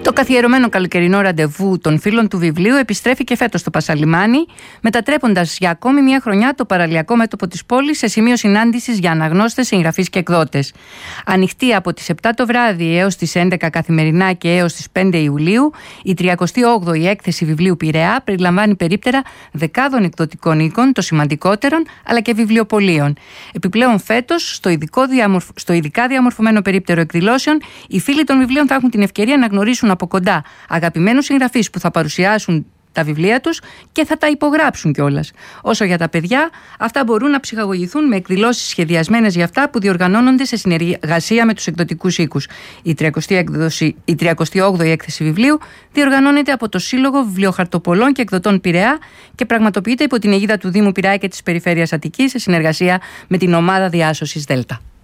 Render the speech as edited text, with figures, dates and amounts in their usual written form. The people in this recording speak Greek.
Το καθιερωμένο καλοκαιρινό ραντεβού των φίλων του βιβλίου επιστρέφει και φέτος στο Πασαλιμάνι, μετατρέποντας για ακόμη μια χρονιά το παραλιακό μέτωπο της πόλης σε σημείο συνάντησης για αναγνώστες, συγγραφείς και εκδότες. Ανοιχτή από τις 7 το βράδυ έως τις 11 καθημερινά και έως τις 5 Ιουλίου, η 38η έκθεση βιβλίου Πειραιά περιλαμβάνει περίπτερα δεκάδων εκδοτικών οίκων, των σημαντικότερων, αλλά και βιβλιοπωλείων. Επιπλέον, φέτος, στο ειδικά διαμορφωμένο περίπτερο εκδηλώσεων, οι φίλοι των βιβλίων θα έχουν την ευκαιρία να γνωρίσουν από κοντά αγαπημένους συγγραφείς που θα παρουσιάσουν τα βιβλία τους και θα τα υπογράψουν κιόλας. Όσο για τα παιδιά, αυτά μπορούν να ψυχαγωγηθούν με εκδηλώσεις σχεδιασμένες για αυτά που διοργανώνονται σε συνεργασία με τους εκδοτικούς οίκους. Η 38η έκθεση βιβλίου διοργανώνεται από το Σύλλογο Βιβλιοχαρτοπολών και Εκδοτών Πειραιά και πραγματοποιείται υπό την αιγίδα του Δήμου Πειραιά και της Περιφέρειας Αττικής σε συνεργασία με την ομάδα διάσωσης Δέλτα.